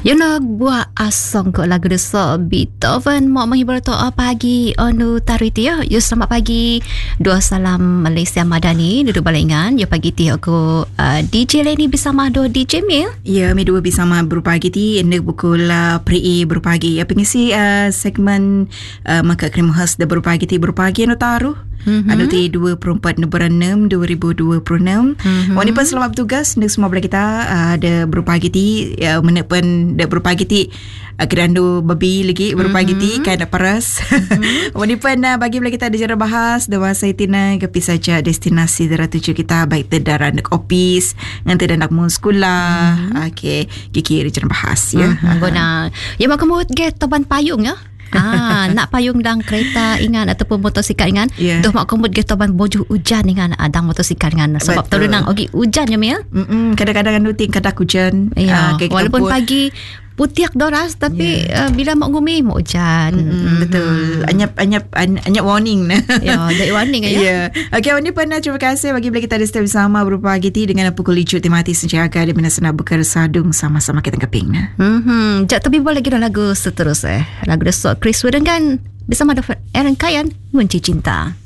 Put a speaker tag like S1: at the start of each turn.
S1: Yana buat asong ke lagu desa Beethoven mau menghibur toa pagi onu tariti ya. Yo selamat pagi. Dua salam Malaysia Madani duduk balingan. Yo pagi ti aku DJ Leni bersama do DJ Mil.
S2: Ya, mi dua bersama berpagi ti endek pukul pri berpagi. Ya pengisi segmen maka krim khas da berpagi ti berpagi no taruh. Anu ti 24 November 6 2026. Wani pun selamat bertugas untuk semua belah kita ada berpagi ti menepen da berpagi ti kerandu babi lagi berpagi ti kan ada paras. Wani pun bagi belah kita ada jara bahas da wasai tina kepi saja destinasi dara tuju kita baik tedara nak office ngan tedara nak mun sekolah. Okey, kiki jara bahas ya.
S1: Guna. Ya mak kamu get toban payung ya. Nak payung dang kereta ingan ataupun motosikal ingan. Doh mak komod ge toban boju hujan ingan dang motosikal ingan sebab turun nang ogi hujan ya Mia.
S2: Kadang-kadang anu ting kadak hujan.
S1: Walaupun pagi putiak doras tapi bila mau ngumi mau hujan.
S2: Betul. Anyap warning nah.
S1: Ya, dari warning ya.
S2: Okey, ini pernah terima kasih bagi kita ada stay bersama berpagi ti dengan pukul 7 temati senjaga di mana sana bersadung sama-sama kita keping nah.
S1: Jak tapi boleh lagi lagu seterusnya. Lagu desa Chris Wooden kan bersama Aaron Kayan Munci Cinta.